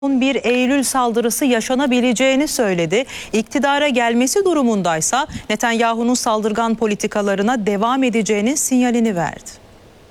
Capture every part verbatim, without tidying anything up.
bir Eylül saldırısı yaşanabileceğini söyledi. İktidara gelmesi durumundaysa Netanyahu'nun saldırgan politikalarına devam edeceğinin sinyalini verdi.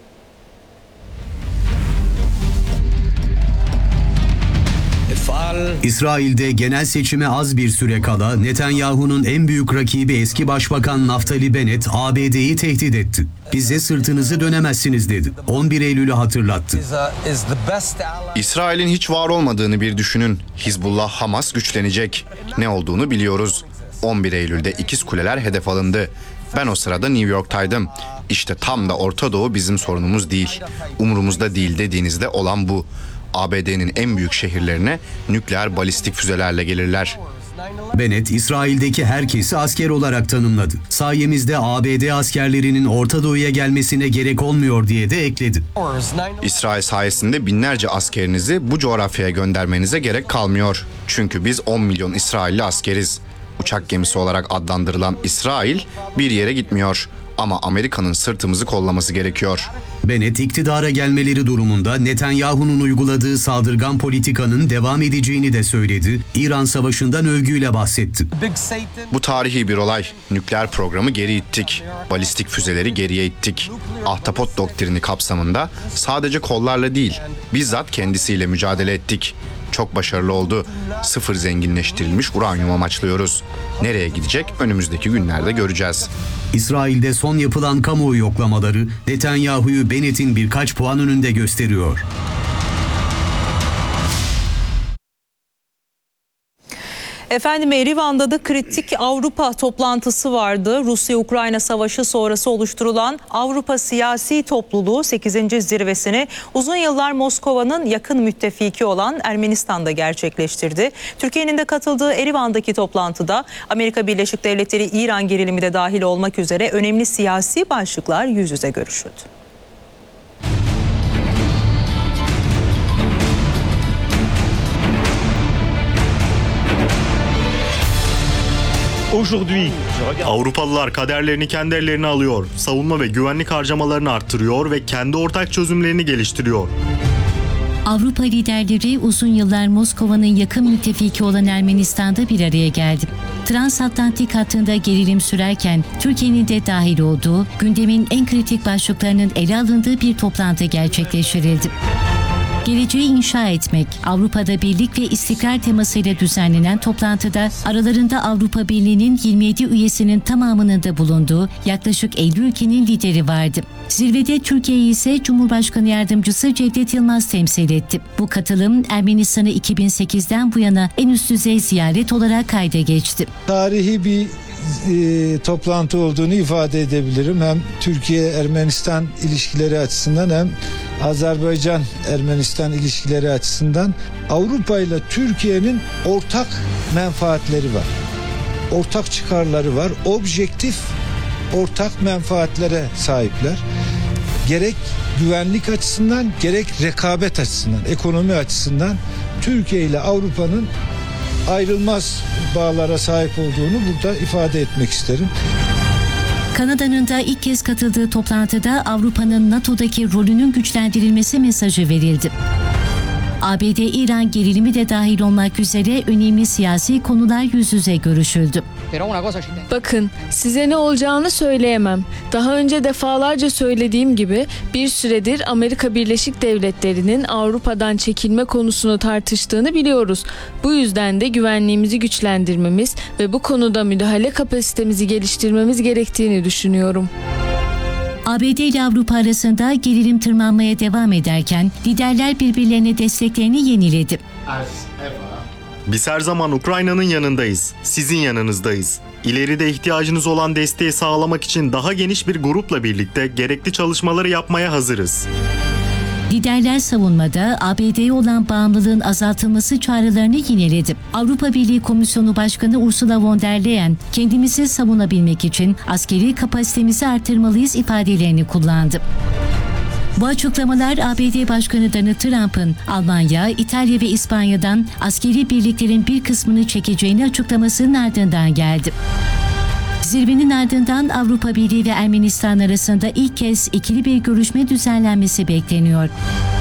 İsrail'de genel seçime az bir süre kala Netanyahu'nun en büyük rakibi eski Başbakan Naftali Bennett A B D'yi tehdit etti. Bize sırtınızı dönemezsiniz dedi. on bir Eylül'ü hatırlattı. İsrail'in hiç var olmadığını bir düşünün. Hizbullah, Hamas güçlenecek. Ne olduğunu biliyoruz. on bir Eylül'de ikiz kuleler hedef alındı. Ben o sırada New York'taydım. İşte tam da Orta Doğu bizim sorunumuz değil. Umurumuzda değil dediğinizde olan bu. A B D'nin en büyük şehirlerine nükleer balistik füzelerle gelirler. Bennett, İsrail'deki herkesi asker olarak tanımladı. Sayemizde A B D askerlerinin Orta Doğu'ya gelmesine gerek olmuyor diye de ekledi. İsrail sayesinde binlerce askerinizi bu coğrafyaya göndermenize gerek kalmıyor. Çünkü biz on milyon İsrailli askeriz. Uçak gemisi olarak adlandırılan İsrail bir yere gitmiyor. Ama Amerika'nın sırtımızı kollaması gerekiyor. Bennett, iktidara gelmeleri durumunda Netanyahu'nun uyguladığı saldırgan politikanın devam edeceğini de söyledi. İran Savaşı'ndan övgüyle bahsetti. Bu tarihi bir olay. Nükleer programı geri ittik. Balistik füzeleri geriye ittik. Ahtapot doktrini kapsamında sadece kollarla değil, bizzat kendisiyle mücadele ettik. Çok başarılı oldu. Sıfır zenginleştirilmiş uranyum amaçlıyoruz. Nereye gidecek önümüzdeki günlerde göreceğiz. İsrail'de son yapılan kamuoyu yoklamaları Netanyahu'yu Bennett'in birkaç puan önünde gösteriyor. Efendim, Erivan'da da kritik Avrupa toplantısı vardı. Rusya-Ukrayna savaşı sonrası oluşturulan Avrupa Siyasi Topluluğu sekizinci zirvesini uzun yıllar Moskova'nın yakın müttefiki olan Ermenistan'da gerçekleştirdi. Türkiye'nin de katıldığı Erivan'daki toplantıda Amerika Birleşik Devletleri İran gerilimi de dahil olmak üzere önemli siyasi başlıklar yüz yüze görüşüldü. Avrupalılar kaderlerini kendi ellerine alıyor, savunma ve güvenlik harcamalarını arttırıyor ve kendi ortak çözümlerini geliştiriyor. Avrupa liderleri uzun yıllar Moskova'nın yakın müttefiki olan Ermenistan'da bir araya geldi. Transatlantik hattında gerilim sürerken Türkiye'nin de dahil olduğu, gündemin en kritik başlıklarının ele alındığı bir toplantı gerçekleştirildi. Geleceği inşa etmek, Avrupa'da birlik ve istikrar temasıyla düzenlenen toplantıda aralarında Avrupa Birliği'nin yirmi yedi üyesinin tamamının da bulunduğu yaklaşık elli ülkenin lideri vardı. Zirvede Türkiye'yi ise Cumhurbaşkanı Yardımcısı Cevdet Yılmaz temsil etti. Bu katılım Ermenistan'ı iki bin sekizden bu yana en üst düzey ziyaret olarak kayda geçti. Tarihi bir e, toplantı olduğunu ifade edebilirim. Hem Türkiye-Ermenistan ilişkileri açısından hem Azerbaycan-Ermenistan ilişkileri açısından Avrupa ile Türkiye'nin ortak menfaatleri var. Ortak çıkarları var. Objektif ortak menfaatlere sahipler. Gerek güvenlik açısından gerek rekabet açısından, ekonomi açısından Türkiye ile Avrupa'nın ayrılmaz bağlara sahip olduğunu burada ifade etmek isterim. Kanada'nın da ilk kez katıldığı toplantıda Avrupa'nın NATO'daki rolünün güçlendirilmesi mesajı verildi. A B D-İran gerilimi de dahil olmak üzere önemli siyasi konular yüz yüze görüşüldü. Bakın, size ne olacağını söyleyemem. Daha önce defalarca söylediğim gibi bir süredir Amerika Birleşik Devletleri'nin Avrupa'dan çekilme konusunu tartıştığını biliyoruz. Bu yüzden de güvenliğimizi güçlendirmemiz ve bu konuda müdahale kapasitemizi geliştirmemiz gerektiğini düşünüyorum. A B D ile Avrupa arasında gerilim tırmanmaya devam ederken liderler birbirlerine desteklerini yeniledi. Biz her zaman Ukrayna'nın yanındayız, sizin yanınızdayız. İleride ihtiyacınız olan desteği sağlamak için daha geniş bir grupla birlikte gerekli çalışmaları yapmaya hazırız. Liderler savunmada A B D'ye olan bağımlılığın azaltılması çağrılarını yineledi. Avrupa Birliği Komisyonu Başkanı Ursula von der Leyen, kendimizi savunabilmek için askeri kapasitemizi artırmalıyız ifadelerini kullandı. Bu açıklamalar A B D Başkanı Donald Trump'ın Almanya, İtalya ve İspanya'dan askeri birliklerin bir kısmını çekeceğini açıklamasının ardından geldi. Zirvenin ardından Avrupa Birliği ve Ermenistan arasında ilk kez ikili bir görüşme düzenlenmesi bekleniyor.